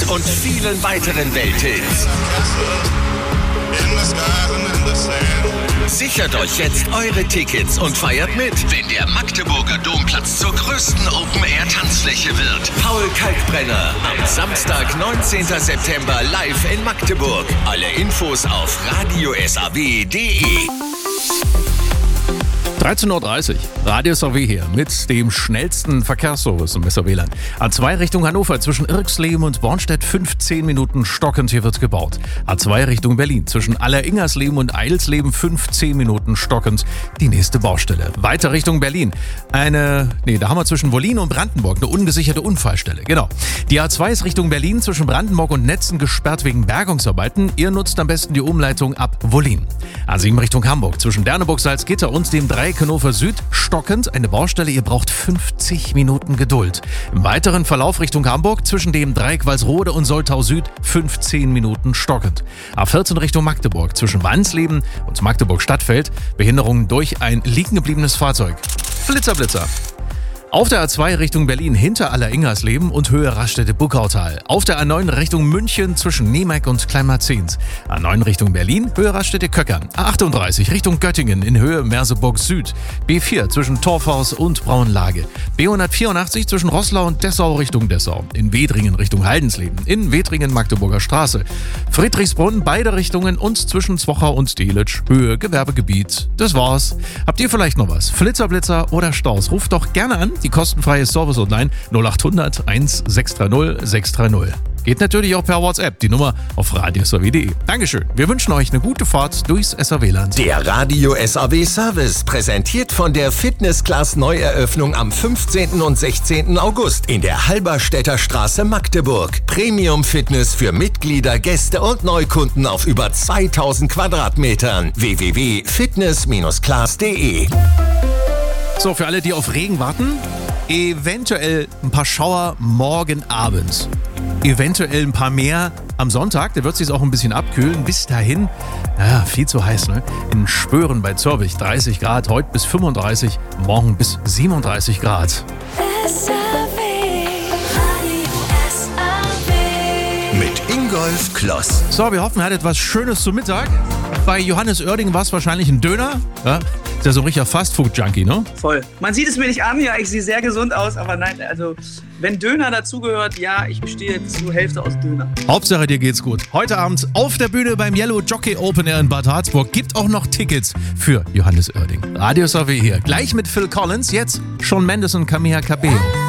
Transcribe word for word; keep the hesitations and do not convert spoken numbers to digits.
und vielen weiteren Welthits. Sichert euch jetzt eure Tickets und feiert mit, wenn der Magdeburger Domplatz zur größten Open-Air-Tanzfläche wird. Paul Kalkbrenner am Samstag, neunzehnten September live in Magdeburg. Alle Infos auf radio s a w punkt d e. dreizehn Uhr dreißig, Radio S A W hier mit dem schnellsten Verkehrsservice im S A W-Land. A zwei Richtung Hannover zwischen Irxleben und Bornstedt fünfzehn Minuten stockend, hier wird gebaut. A zwei Richtung Berlin zwischen Alleringersleben und Eidelsleben fünfzehn Minuten stockend, die nächste Baustelle. Weiter Richtung Berlin, eine, nee, da haben wir zwischen Wollin und Brandenburg eine ungesicherte Unfallstelle, genau. Die A zwei ist Richtung Berlin zwischen Brandenburg und Netzen gesperrt wegen Bergungsarbeiten. Ihr nutzt am besten die Umleitung ab Wollin. A sieben Richtung Hamburg zwischen Derneburg-Salzgitter und dem Dreieck Hannover Süd stockend, eine Baustelle, ihr braucht fünfzig Minuten Geduld. Im weiteren Verlauf Richtung Hamburg zwischen dem Dreieck Walsrode und Soltau Süd fünfzehn Minuten stockend. A vierzehn Richtung Magdeburg zwischen Wansleben und Magdeburg Stadtfeld Behinderungen durch ein liegen gebliebenes Fahrzeug. Flitzer, Blitzer. Auf der A zwei Richtung Berlin hinter Alleringersleben und Höhe Raststätte-Buckautal. Auf der A neun Richtung München zwischen Niemeck und Kleinmarzens. A neun Richtung Berlin, Höhe Raststätte-Köckern. A achtunddreißig Richtung Göttingen in Höhe Merseburg Süd. B vier zwischen Torfhaus und Braunlage. B hundertvierundachtzig zwischen Roßlau und Dessau Richtung Dessau. In Wedringen Richtung Haldensleben. In Wedringen Magdeburger Straße. Friedrichsbrunn beide Richtungen und zwischen Zwochau und Delitzsch. Höhe Gewerbegebiet. Das war's. Habt ihr vielleicht noch was? Flitzer, Blitzer oder Staus? Ruft doch gerne an. Die kostenfreie Service Online null acht hundert eins sechs drei null sechs drei null. Geht natürlich auch per WhatsApp, die Nummer auf radio s a w punkt d e. Dankeschön. Wir wünschen euch eine gute Fahrt durchs S A W-Land. Der Radio S A W Service, präsentiert von der Fitness-Class Neueröffnung am fünfzehnten und sechzehnten August in der Halberstädter Straße Magdeburg. Premium-Fitness für Mitglieder, Gäste und Neukunden auf über zweitausend Quadratmetern. w w w punkt fitness class punkt d e. So, für alle, die auf Regen warten, eventuell ein paar Schauer morgen Abend. Eventuell ein paar mehr am Sonntag, da wird es sich auch ein bisschen abkühlen. Bis dahin, naja, viel zu heiß, ne? In Spören bei Zörwig dreißig Grad, heute bis fünfunddreißig, morgen bis siebenunddreißig Grad. S A W, Radio S A W. Mit Ingolf Kloss. So, wir hoffen, ihr hattet was Schönes zum Mittag. Bei Johannes Oerding war es wahrscheinlich ein Döner. Ja, ist ja so ein richtiger Fastfood-Junkie, ne? Voll. Man sieht es mir nicht an, ja, ich sehe sehr gesund aus, aber nein, also wenn Döner dazugehört, ja, ich bestehe zur Hälfte aus Döner. Hauptsache, dir geht's gut. Heute Abend auf der Bühne beim Yellow Jockey Open Air in Bad Harzburg gibt auch noch Tickets für Johannes Oerding. Radio S A W hier, gleich mit Phil Collins, jetzt Shawn Mendes und Camila Cabello.